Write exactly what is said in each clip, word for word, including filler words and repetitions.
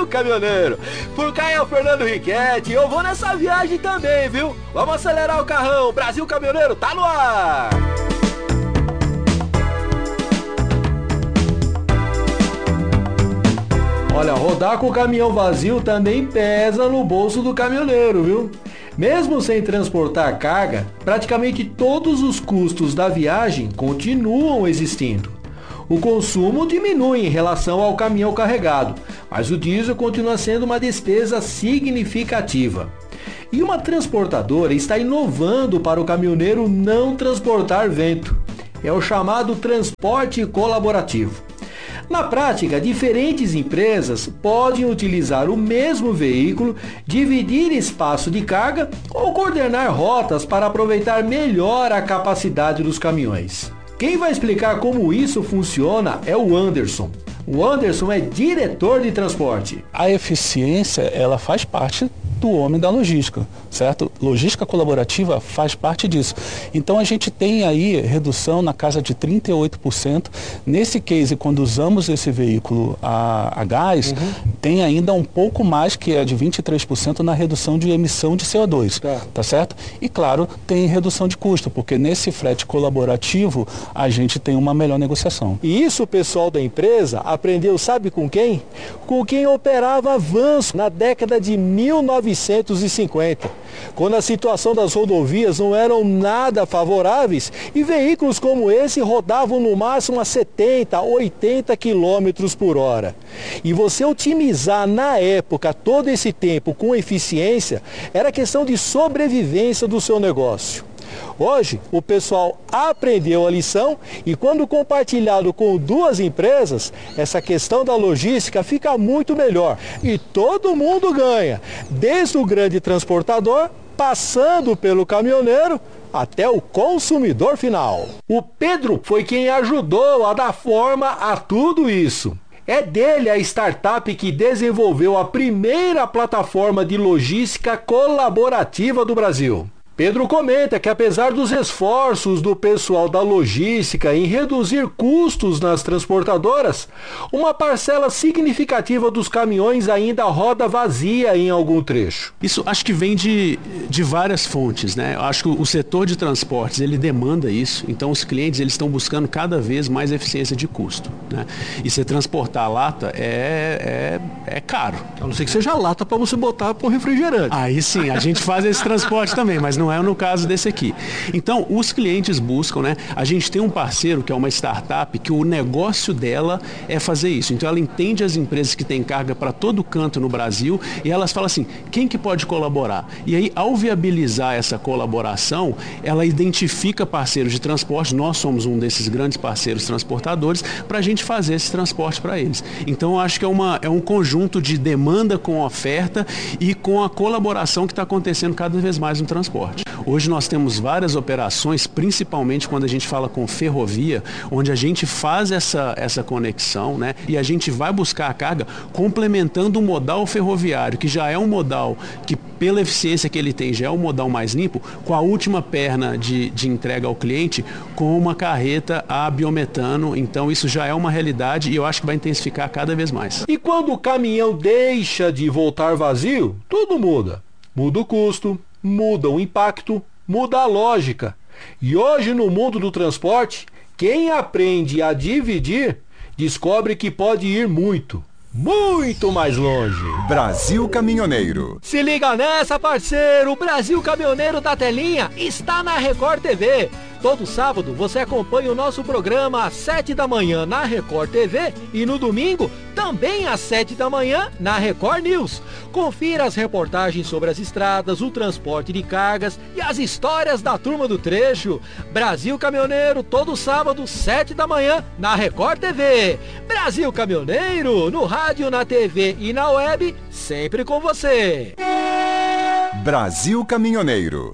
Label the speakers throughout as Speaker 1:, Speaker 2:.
Speaker 1: Caminhoneiro. Por cá é o Fernando Riquetti, eu vou nessa viagem também, viu? Vamos acelerar o carrão, Brasil Caminhoneiro tá no ar! Olha, rodar com o caminhão vazio também pesa no bolso do caminhoneiro, viu? Mesmo sem transportar carga, praticamente todos os custos da viagem continuam existindo. O consumo diminui em relação ao caminhão carregado, mas o diesel continua sendo uma despesa significativa. E uma transportadora está inovando para o caminhoneiro não transportar vento. É o chamado transporte colaborativo. Na prática, diferentes empresas podem utilizar o mesmo veículo, dividir espaço de carga ou coordenar rotas para aproveitar melhor a capacidade dos caminhões. Quem vai explicar como isso funciona é o Anderson. O Anderson é diretor de transporte.
Speaker 2: A eficiência, ela faz parte do homem da logística, certo? Logística colaborativa faz parte disso. Então a gente tem aí redução na casa de trinta e oito por cento. Nesse case, quando usamos esse veículo a, a gás, uhum. tem ainda um pouco mais, que é de vinte e três por cento na redução de emissão de C O dois, tá. tá certo? E claro, tem redução de custo, porque nesse frete colaborativo a gente tem uma melhor negociação.
Speaker 1: E isso o pessoal da empresa aprendeu, sabe com quem? Com quem operava vans na década de mil novecentos e cinquenta, quando a situação das rodovias não eram nada favoráveis e veículos como esse rodavam no máximo a setenta, oitenta quilômetros por hora. E você otimizar na época todo esse tempo com eficiência era questão de sobrevivência do seu negócio. Hoje, o pessoal aprendeu a lição e quando compartilhado com duas empresas, essa questão da logística fica muito melhor e todo mundo ganha, desde o grande transportador, passando pelo caminhoneiro, até o consumidor final. O Pedro foi quem ajudou a dar forma a tudo isso. É dele a startup que desenvolveu a primeira plataforma de logística colaborativa do Brasil. Pedro comenta que apesar dos esforços do pessoal da logística em reduzir custos nas transportadoras, uma parcela significativa dos caminhões ainda roda vazia em algum trecho.
Speaker 3: Isso acho que vem de, de várias fontes, né? Eu acho que o setor de transportes, ele demanda isso, então os clientes eles estão buscando cada vez mais eficiência de custo, né? E você transportar lata é, é, é caro.
Speaker 1: A não ser que seja lata para você botar para um refrigerante.
Speaker 3: Aí sim, a gente faz esse transporte também, mas não é no caso desse aqui. Então, os clientes buscam, né? A gente tem um parceiro que é uma startup que o negócio dela é fazer isso. Então, ela entende as empresas que têm carga para todo canto no Brasil e elas falam assim, quem que pode colaborar? E aí, ao viabilizar essa colaboração, ela identifica parceiros de transporte, nós somos um desses grandes parceiros transportadores, para a gente fazer esse transporte para eles. Então, eu acho que é, uma, é um conjunto de demanda com oferta e com a colaboração que está acontecendo cada vez mais no transporte. Hoje nós temos várias operações, principalmente quando a gente fala com ferrovia, onde a gente faz essa, essa conexão, né? E a gente vai buscar a carga complementando o modal ferroviário, que já é um modal que, pela eficiência que ele tem, já é um modal mais limpo, com a última perna de, de entrega ao cliente, com uma carreta a biometano. Então isso já é uma realidade e eu acho que vai intensificar cada vez mais.
Speaker 1: E quando o caminhão deixa de voltar vazio, tudo muda. Muda o custo, muda o impacto, muda a lógica. E hoje no mundo do transporte, quem aprende a dividir, descobre que pode ir muito, muito mais longe.
Speaker 4: Brasil Caminhoneiro.
Speaker 1: Se liga nessa, parceiro! O Brasil Caminhoneiro da telinha está na Record T V. Todo sábado você acompanha o nosso programa às sete da manhã na Record T V e no domingo também às sete da manhã na Record News. Confira as reportagens sobre as estradas, o transporte de cargas e as histórias da turma do trecho. Brasil Caminhoneiro, todo sábado, sete da manhã na Record T V. Brasil Caminhoneiro, no rádio, na T V e na web, sempre com você.
Speaker 4: Brasil Caminhoneiro.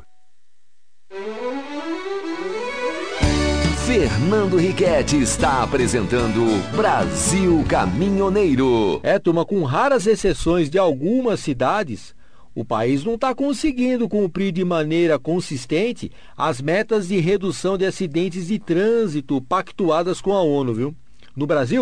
Speaker 5: Fernando Riquetti está apresentando Brasil Caminhoneiro.
Speaker 1: É, turma, com raras exceções de algumas cidades, o país não está conseguindo cumprir de maneira consistente as metas de redução de acidentes de trânsito pactuadas com a ONU, viu? No Brasil,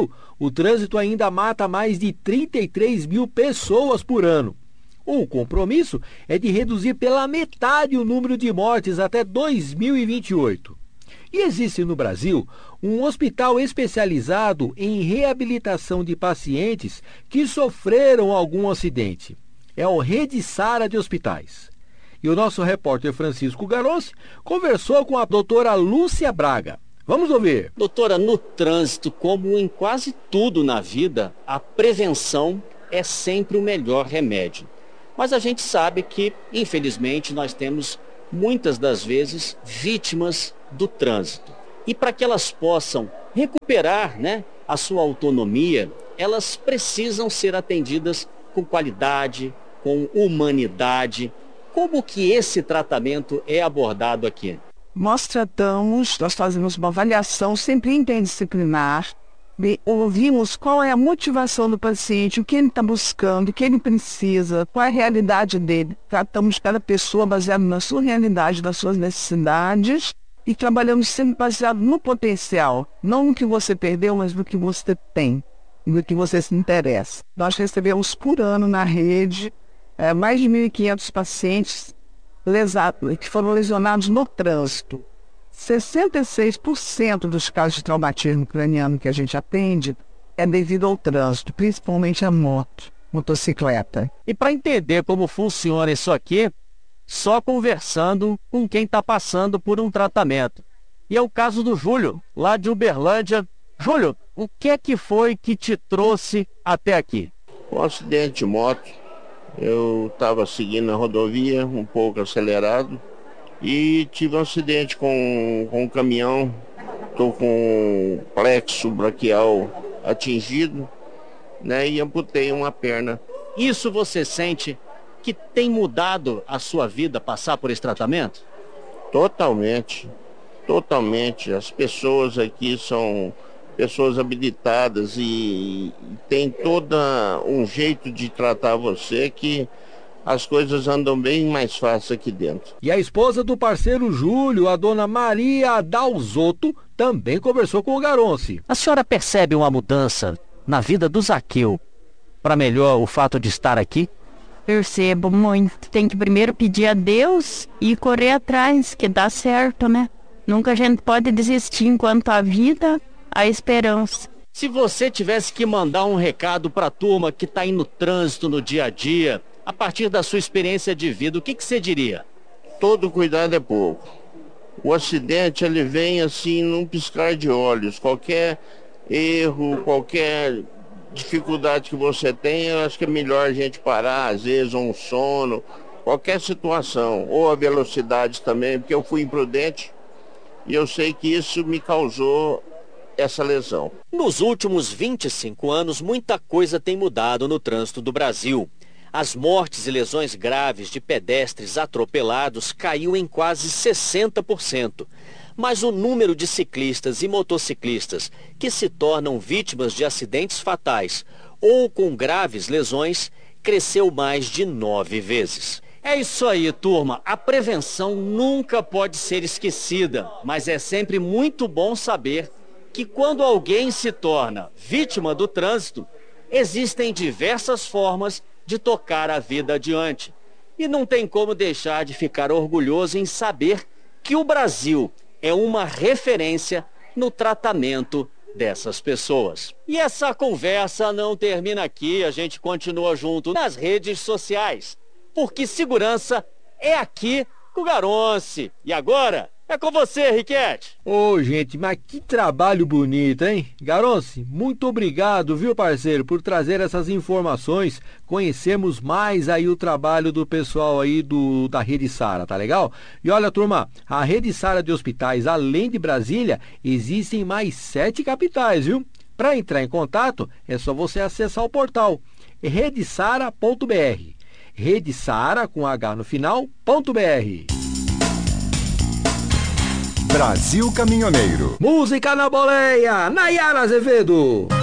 Speaker 1: o trânsito ainda mata mais de trinta e três mil pessoas por ano. O compromisso é de reduzir pela metade o número de mortes até dois mil e vinte e oito. E existe no Brasil um hospital especializado em reabilitação de pacientes que sofreram algum acidente. É o Rede Sara de Hospitais. E o nosso repórter Francisco Garonci conversou com a doutora Lúcia Braga. Vamos ouvir.
Speaker 6: Doutora, no trânsito, como em quase tudo na vida, a prevenção é sempre o melhor remédio. Mas a gente sabe que, infelizmente, nós temos muitas das vezes vítimas do trânsito. E para que elas possam recuperar, né, a sua autonomia, elas precisam ser atendidas com qualidade, com humanidade. Como que esse tratamento é abordado aqui?
Speaker 7: Nós tratamos, nós fazemos uma avaliação sempre interdisciplinar, ouvimos qual é a motivação do paciente, o que ele está buscando, o que ele precisa, qual é a realidade dele. Tratamos cada pessoa baseado na sua realidade, nas suas necessidades, e trabalhamos sempre baseado no potencial, não no que você perdeu, mas no que você tem, no que você se interessa. Nós recebemos por ano na rede é, mais de mil e quinhentos pacientes lesados, que foram lesionados no trânsito. sessenta e seis por cento dos casos de traumatismo craniano que a gente atende é devido ao trânsito, principalmente a moto, motocicleta.
Speaker 6: E para entender como funciona isso aqui, só conversando com quem está passando por um tratamento. E é o caso do Júlio, lá de Uberlândia. Júlio, o que é que foi que te trouxe até aqui?
Speaker 8: Um acidente de moto. Eu estava seguindo a rodovia, um pouco acelerado, e tive um acidente com, com um caminhão. Estou com o plexo braquial atingido, né, e amputei uma perna.
Speaker 6: Isso você sente que tem mudado a sua vida passar por esse tratamento?
Speaker 8: Totalmente, totalmente. As pessoas aqui são pessoas habilitadas e tem todo um jeito de tratar você que as coisas andam bem mais fácil aqui dentro.
Speaker 1: E a esposa do parceiro Júlio, a dona Maria Dalzotto, também conversou com o Garonci.
Speaker 6: A senhora percebe uma mudança na vida do Zaqueu para melhor o fato de estar aqui?
Speaker 9: Percebo muito. Tem que primeiro pedir a Deus e correr atrás, que dá certo, né? Nunca a gente pode desistir enquanto há vida, há esperança.
Speaker 6: Se você tivesse que mandar um recado para a turma que está aí no trânsito no dia a dia, a partir da sua experiência de vida, o que, que você diria?
Speaker 8: Todo cuidado é pouco. O acidente, ele vem assim num piscar de olhos. Qualquer erro, qualquer dificuldade que você tem, eu acho que é melhor a gente parar, às vezes um sono, qualquer situação, ou a velocidade também, porque eu fui imprudente e eu sei que isso me causou essa lesão.
Speaker 6: Nos últimos vinte e cinco anos, muita coisa tem mudado no trânsito do Brasil. As mortes e lesões graves de pedestres atropelados caiu em quase sessenta por cento. Mas o número de ciclistas e motociclistas que se tornam vítimas de acidentes fatais ou com graves lesões cresceu mais de nove vezes. É isso aí, turma. A prevenção nunca pode ser esquecida, mas é sempre muito bom saber que quando alguém se torna vítima do trânsito, existem diversas formas de tocar a vida adiante. E não tem como deixar de ficar orgulhoso em saber que o Brasil é uma referência no tratamento dessas pessoas. E essa conversa não termina aqui, a gente continua junto nas redes sociais, porque segurança é aqui com o Garonci. E agora é com você, Riquete.
Speaker 1: Ô, gente, mas que trabalho bonito, hein? Garonci, muito obrigado, viu, parceiro, por trazer essas informações. Conhecemos mais aí o trabalho do pessoal aí do, da Rede Sara, tá legal? E olha, turma, a Rede Sara de Hospitais, além de Brasília, existem mais sete capitais, viu? Para entrar em contato, é só você acessar o portal rede sara ponto b r. Rede Sara, com H no final, ponto br.
Speaker 4: Brasil Caminhoneiro.
Speaker 1: Música na boleia, Nayara Azevedo.